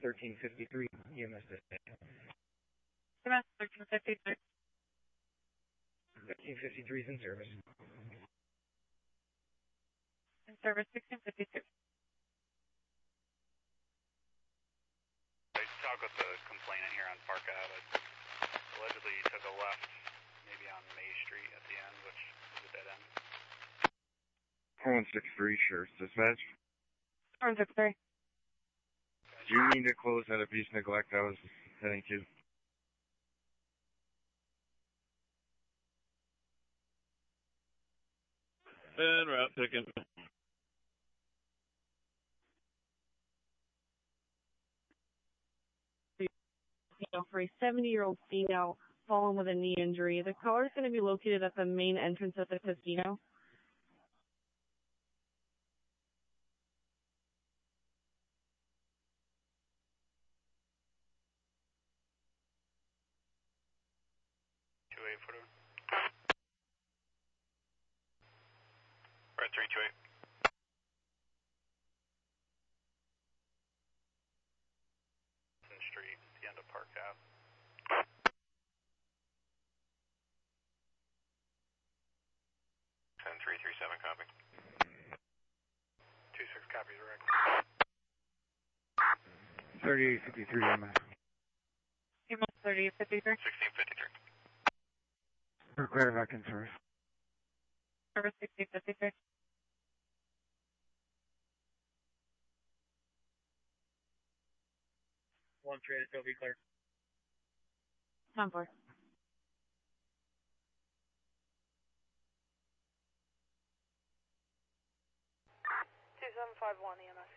1353 EMS dispatch. EMS 1353. 1353 is in service. In service 1652. I talked with the complainant here on Park Ave. Allegedly you took a left, maybe on May Street at the end, which is a dead end. 4163, Sheriff's Dispatch. 4163. Do you mean to close that abuse neglect I was heading to? And route picking. For a 70-year-old female fallen with a knee injury. The caller is going to be located at the main entrance of the casino. We're at 328. Street, the end of Park Ave. 10337, copy. 26 copies, Rick. 3853 EMS. EMS 3853. 1653. Required back in service. Service 1653. One trade, it'll be clear. 10-4. 2751 EMS.